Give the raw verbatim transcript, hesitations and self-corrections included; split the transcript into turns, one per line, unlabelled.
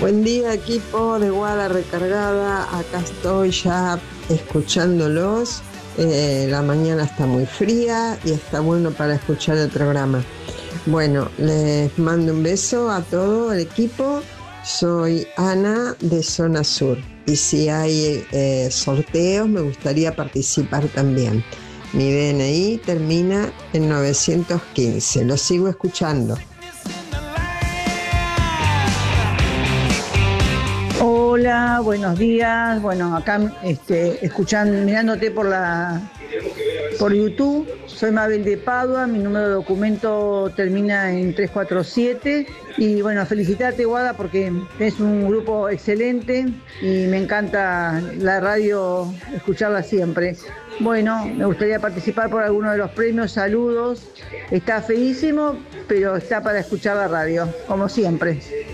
Buen día, equipo de Guada Recargada. Acá estoy ya escuchándolos. Eh, la mañana está muy fría y está bueno para escuchar el programa. Bueno, les mando un beso a todo el equipo. Soy Ana de Zona Sur y si hay eh, sorteos me gustaría participar también. Mi D N I termina en novecientos quince. Lo sigo escuchando.
Hola, buenos días. Bueno, acá este, escuchando, mirándote por la por YouTube. Soy Mabel de Padua, mi número de documento termina en tres cuatro siete. Y bueno, felicitarte, Guada, porque es un grupo excelente y me encanta la radio, escucharla siempre. Bueno, me gustaría participar por alguno de los premios. Saludos. Está feísimo, pero está para escuchar la radio, como siempre.